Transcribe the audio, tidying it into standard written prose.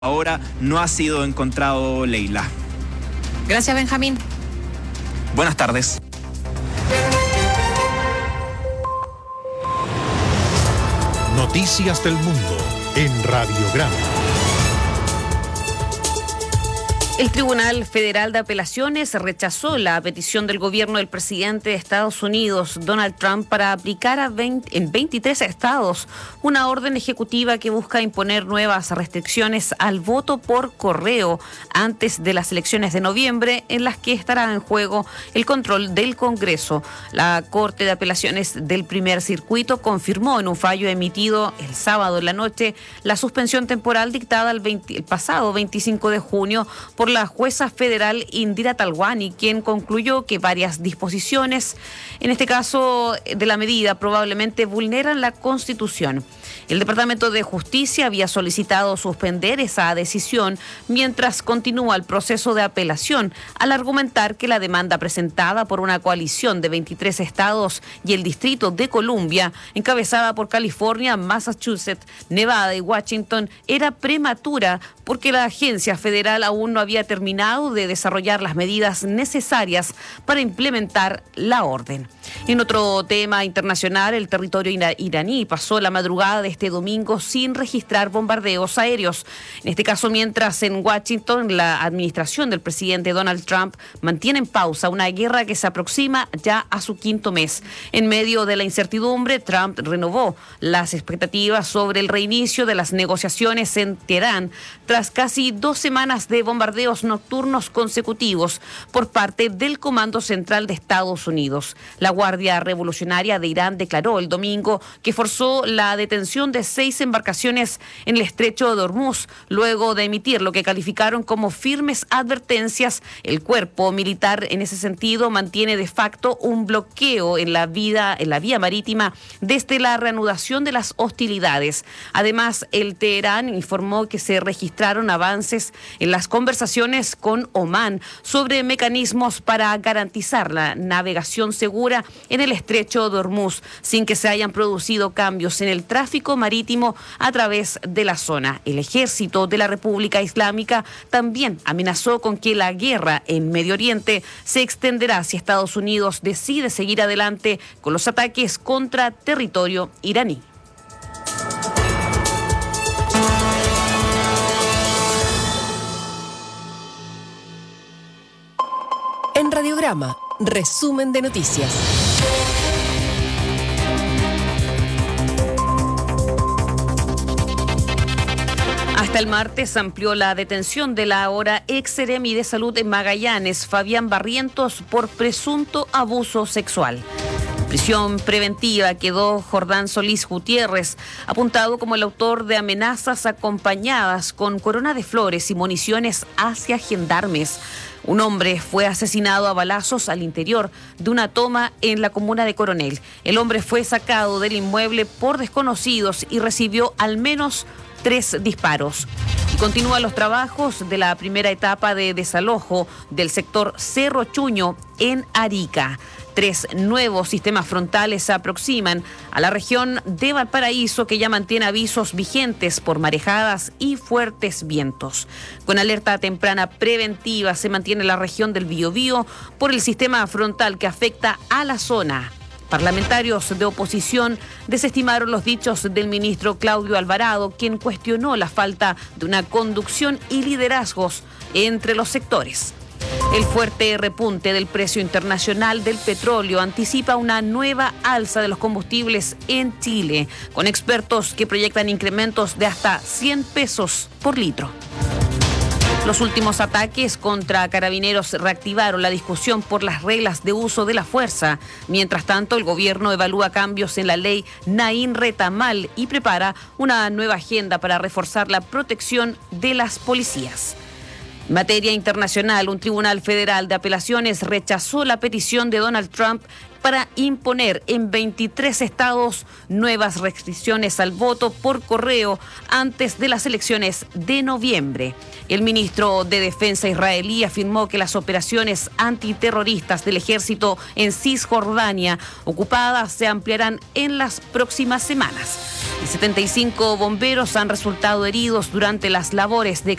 ahora no ha sido encontrado, Leila. Gracias, Benjamín. Buenas tardes. Noticias del Mundo en Radiograma. El Tribunal Federal de Apelaciones rechazó la petición del gobierno del presidente de Estados Unidos, Donald Trump, para aplicar en 23 estados una orden ejecutiva que busca imponer nuevas restricciones al voto por correo antes de las elecciones de noviembre, en las que estará en juego el control del Congreso. La Corte de Apelaciones del Primer Circuito confirmó en un fallo emitido el sábado en la noche la suspensión temporal dictada el pasado 25 de junio por la jueza federal Indira Talwani, quien concluyó que varias disposiciones, en este caso de la medida, probablemente vulneran la Constitución. El Departamento de Justicia había solicitado suspender esa decisión mientras continúa el proceso de apelación, al argumentar que la demanda presentada por una coalición de 23 estados y el Distrito de Columbia, encabezada por California, Massachusetts, Nevada y Washington, era prematura porque la agencia federal aún no había terminado de desarrollar las medidas necesarias para implementar la orden. En otro tema internacional, el territorio iraní pasó la madrugada de este domingo sin registrar bombardeos aéreos. En este caso, mientras en Washington la administración del presidente Donald Trump mantiene en pausa una guerra que se aproxima ya a su quinto mes. En medio de la incertidumbre, Trump renovó las expectativas sobre el reinicio de las negociaciones en Teherán tras casi 2 semanas de bombardeos nocturnos consecutivos por parte del Comando Central de Estados Unidos. La Guardia Revolucionaria de Irán declaró el domingo que forzó la detención de 6 embarcaciones en el estrecho de Hormuz, luego de emitir lo que calificaron como firmes advertencias. El cuerpo militar, en ese sentido, mantiene de facto un bloqueo en la vía marítima desde la reanudación de las hostilidades. Además, el Teherán informó que se registraron avances en las conversaciones con Omán sobre mecanismos para garantizar la navegación segura en el estrecho de Hormuz, sin que se hayan producido cambios en el tráfico marítimo a través de la zona. El ejército de la República Islámica también amenazó con que la guerra en Medio Oriente se extenderá si Estados Unidos decide seguir adelante con los ataques contra territorio iraní. En Radiograma, resumen de noticias. Hasta el martes amplió la detención de la ahora ex seremi de Salud en Magallanes, Fabián Barrientos, por presunto abuso sexual. En prisión preventiva quedó Jordán Solís Gutiérrez, apuntado como el autor de amenazas acompañadas con corona de flores y municiones hacia gendarmes. Un hombre fue asesinado a balazos al interior de una toma en la comuna de Coronel. El hombre fue sacado del inmueble por desconocidos y recibió al menos 3 disparos. Y continúan los trabajos de la primera etapa de desalojo del sector Cerro Chuño en Arica. 3 nuevos sistemas frontales se aproximan a la región de Valparaíso, que ya mantiene avisos vigentes por marejadas y fuertes vientos. Con alerta temprana preventiva se mantiene la región del Biobío por el sistema frontal que afecta a la zona. Parlamentarios de oposición desestimaron los dichos del ministro Claudio Alvarado, quien cuestionó la falta de una conducción y liderazgos entre los sectores. El fuerte repunte del precio internacional del petróleo anticipa una nueva alza de los combustibles en Chile, con expertos que proyectan incrementos de hasta 100 pesos por litro. Los últimos ataques contra carabineros reactivaron la discusión por las reglas de uso de la fuerza. Mientras tanto, el gobierno evalúa cambios en la ley Naín Retamal y prepara una nueva agenda para reforzar la protección de las policías. En materia internacional, un tribunal federal de apelaciones rechazó la petición de Donald Trump para imponer en 23 estados nuevas restricciones al voto por correo antes de las elecciones de noviembre. El ministro de Defensa israelí afirmó que las operaciones antiterroristas del ejército en Cisjordania ocupada se ampliarán en las próximas semanas. y 75 bomberos han resultado heridos durante las labores de